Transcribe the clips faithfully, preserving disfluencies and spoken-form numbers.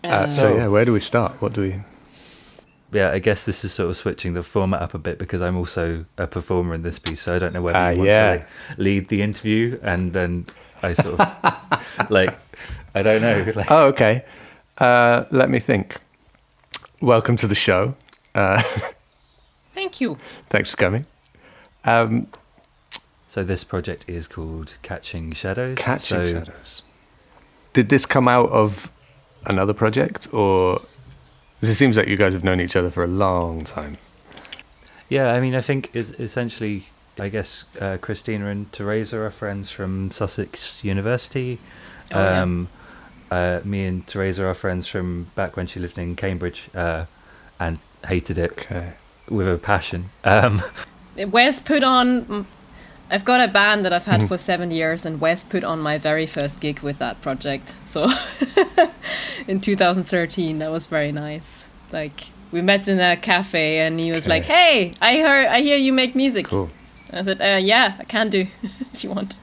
Uh, so yeah, where do we start? What do we? Yeah, I guess this is sort of switching the format up a bit because I'm also a performer in this piece, so I don't know whether Uh, you want yeah. to like lead the interview and then I sort of like I don't know. Like, oh, okay. Uh, let me think. Welcome to the show. Uh, Thank you. Thanks for coming. Um, so this project is called Catching Shadows. Catching so, Shadows. Did this come out of another project, or? Because it seems like you guys have known each other for a long time. Yeah, I mean, I think it's essentially, I guess, uh, Christina and Teresa are friends from Sussex University. Oh, um, yeah. uh, me and Teresa are friends from back when she lived in Cambridge uh, and hated it okay. with a passion. Um, Wes put on... I've got a band that I've had mm-hmm. for seven years, and Wes put on my very first gig with that project. So in two thousand thirteen, that was very nice. Like, we met in a cafe, and he was okay. like, "Hey, I heard, I hear you make music." Cool. And I said, uh, "Yeah, I can do if you want."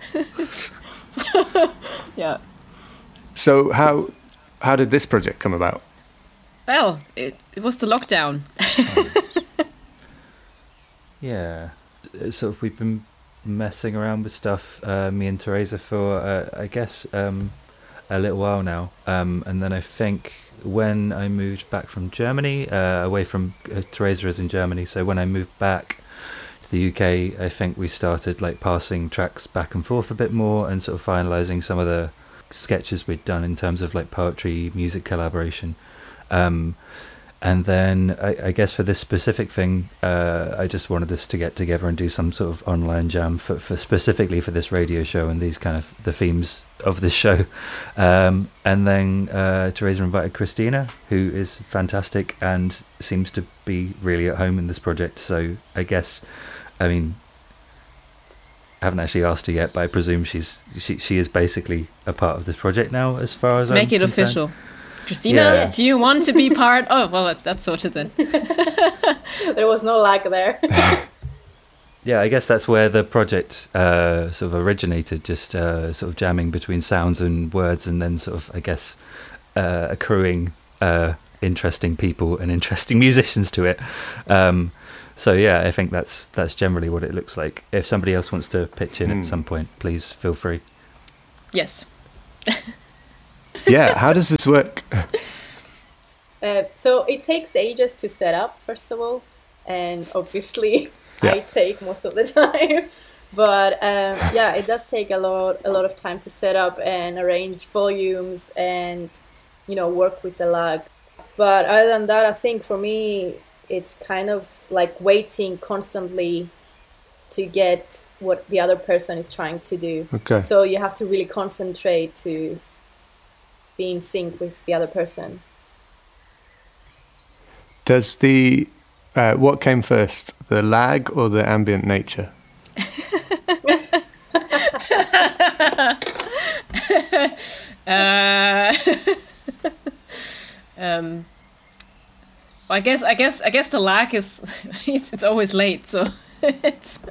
Yeah. So how how did this project come about? Well, it it was the lockdown. Yeah, sort of we've been messing around with stuff, uh, me and Teresa, for uh, I guess um, a little while now, um, and then I think when I moved back from Germany, uh, away from uh, Teresa is in Germany, so when I moved back to the U K, I think we started like passing tracks back and forth a bit more and sort of finalising some of the sketches we'd done in terms of like poetry, music collaboration. Um, And then I, I guess for this specific thing, uh, I just wanted us to get together and do some sort of online jam for, for specifically for this radio show and these kind of the themes of this show. Um, and then uh, Teresa invited Christina, who is fantastic and seems to be really at home in this project. So I guess, I mean, I haven't actually asked her yet, but I presume she's she she is basically a part of this project now, as far as Let's I'm make it concerned. Official. Christina, yeah. do you want to be part? Oh, well, that's sorted then. There was no lag there. Yeah, I guess that's where the project uh, sort of originated, just uh, sort of jamming between sounds and words, and then sort of, I guess, uh, accruing uh, interesting people and interesting musicians to it. Um, so yeah, I think that's that's generally what it looks like. If somebody else wants to pitch in mm. at some point, please feel free. Yes. Yeah, how does this work? Uh, so it takes ages to set up, first of all, and obviously yeah. I take most of the time. But um, yeah, it does take a lot, a lot of time to set up and arrange volumes and, you know, work with the lag. But other than that, I think for me, it's kind of like waiting constantly to get what the other person is trying to do. Okay. So you have to really concentrate to be in sync with the other person. Does the uh, what came first, the lag or the ambient nature? uh, um, I guess I guess I guess the lag is it's, it's always late, so it's.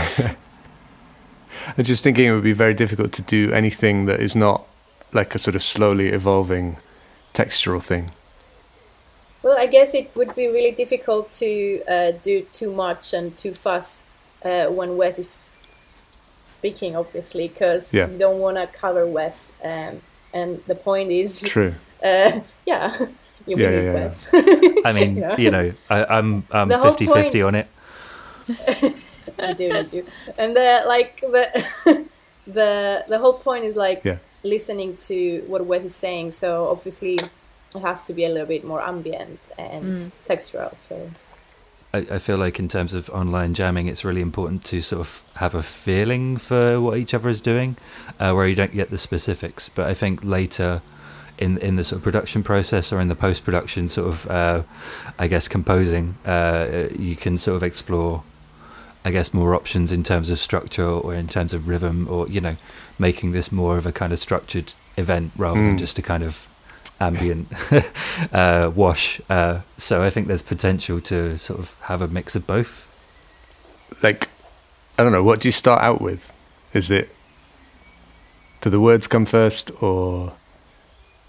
I'm just thinking it would be very difficult to do anything that is not like a sort of slowly evolving textural thing. Well, I guess it would be really difficult to uh, do too much and too fast uh, when Wes is speaking, obviously, because yeah. you don't want to cover Wes. Um, and the point is... True. Uh, yeah, you yeah, mean yeah, Wes. Yeah. I mean, you know, you know I, I'm I'm fifty-fifty on it. You do, you do. And the, like, the, the, the whole point is like... Yeah. listening to what Wes is saying, so obviously it has to be a little bit more ambient and mm. textural. So I, I feel like in terms of online jamming, it's really important to sort of have a feeling for what each other is doing, uh, where you don't get the specifics. But I think later in in the sort of production process or in the post-production sort of, uh, I guess, composing, uh, you can sort of explore, I guess, more options in terms of structure or in terms of rhythm, or, you know, making this more of a kind of structured event rather mm. than just a kind of ambient uh, wash. Uh, so I think there's potential to sort of have a mix of both. Like, I don't know, what do you start out with? Is it, do the words come first, or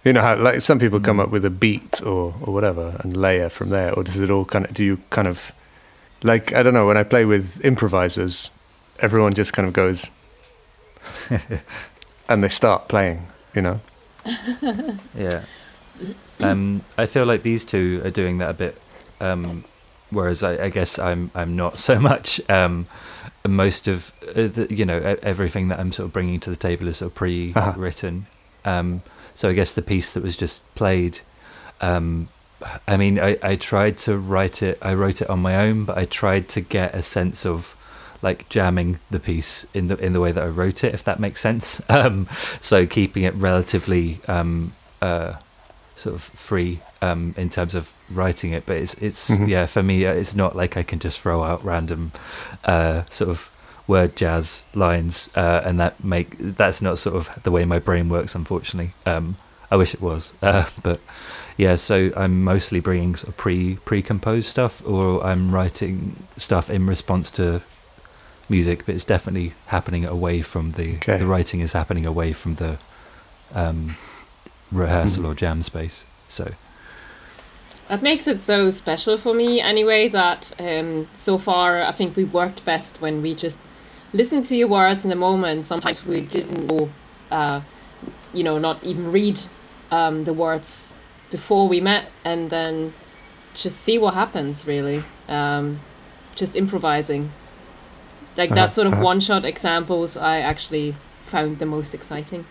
You know how like some people come Mm. up with a beat or or whatever and layer from there, or does it all kind of? Do you kind of like I don't know when I play with improvisers, everyone just kind of goes and they start playing. You know. Yeah. Um, I feel like these two are doing that a bit, um, whereas I, I guess I'm I'm not so much. Um, most of uh, the, you know e- everything that I'm sort of bringing to the table is sort of pre-written. Uh-huh. Um, so I guess the piece that was just played, um, I mean, I, I tried to write it. I wrote it on my own, but I tried to get a sense of like jamming the piece in the in the way that I wrote it, if that makes sense. Um, so keeping it relatively. Um, uh, sort of free um in terms of writing it, but it's it's Mhm. yeah, for me uh, it's not like I can just throw out random uh sort of word jazz lines uh and that make that's not sort of the way my brain works, unfortunately. um I wish it was, uh but yeah, so I'm mostly bringing sort of pre pre-composed stuff, or I'm writing stuff in response to music, but it's definitely happening away from the Okay. the writing is happening away from the um rehearsal Mhm. or jam space. So That makes it so special for me anyway, that um, so far I think we worked best when we just listened to your words in the moment. Sometimes we didn't know, uh, you know, not even read um, the words before we met, and then just see what happens, really. Um, just improvising. Like Uh-huh, that sort of uh-huh. one-shot examples I actually found the most exciting.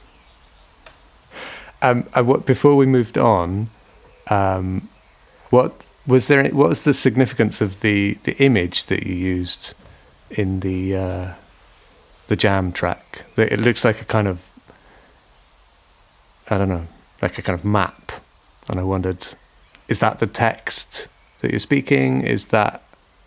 Um, I, what, before we moved on, um, what was there? What was the significance of the, the image that you used in the uh, the jam track? The- It looks like a kind of I don't know, like a kind of map, and I wondered, is that the text that you're speaking? Is that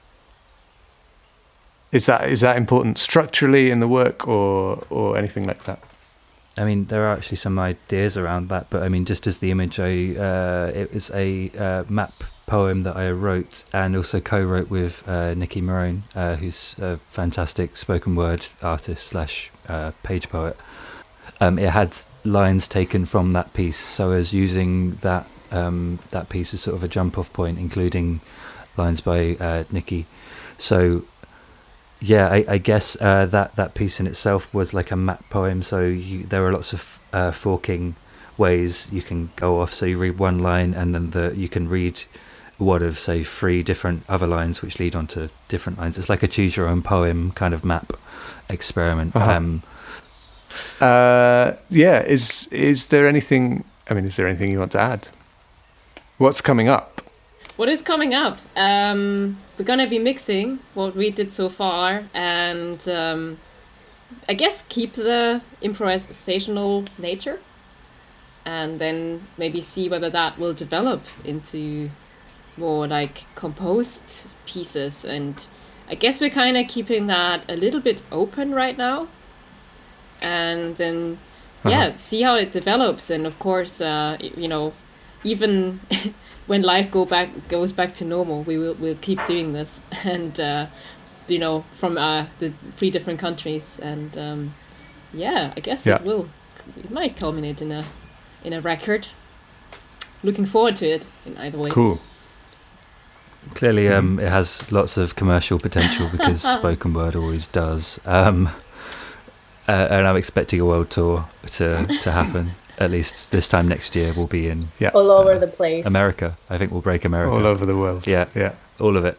is that is that important structurally in the work, or or anything like that? I mean, there are actually some ideas around that, but I mean, just as the image, I uh, it was a uh, map poem that I wrote and also co-wrote with uh, Nikki Marone, uh, who's a fantastic spoken word artist slash uh, page poet. Um, it had lines taken from that piece, so I was using that um, that piece as sort of a jump-off point, including lines by uh, Nikki. So. Yeah, I, I guess uh, that that piece in itself was like a map poem. So you, there are lots of uh, forking ways you can go off. So you read one line, and then the you can read one of say three different other lines, which lead on to different lines. It's like a choose your own poem kind of map experiment. Uh-huh. Um, Uh, yeah. Is is there anything? I mean, is there anything you want to add? What's coming up? What is coming up? Um, we're gonna be mixing what we did so far, and um, I guess keep the improvisational nature, and then maybe see whether that will develop into more like composed pieces. And I guess we're kind of keeping that a little bit open right now, and then yeah, Uh-huh. see how it develops. And of course, uh, y- you know, even when life go back goes back to normal, we will we'll keep doing this, and uh, you know, from uh, the three different countries, and um, yeah, I guess Yeah. it will. It might culminate in a in a record. Looking forward to it in either way. Cool. Clearly, um, it has lots of commercial potential because spoken word always does. Um, uh, and I'm expecting a world tour to to happen. At least this time next year, we'll be in Yeah. all over Uh, the place. America. I think we'll break America. All over the world. Yeah. Yeah. All of it.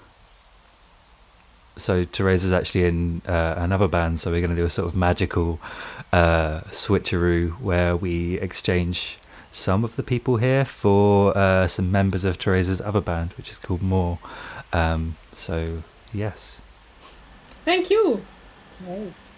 So Teresa's actually in uh, another band, so we're going to do a sort of magical uh, switcheroo where we exchange some of the people here for uh, some members of Teresa's other band, which is called More. Um, so yes, Thank you. Right.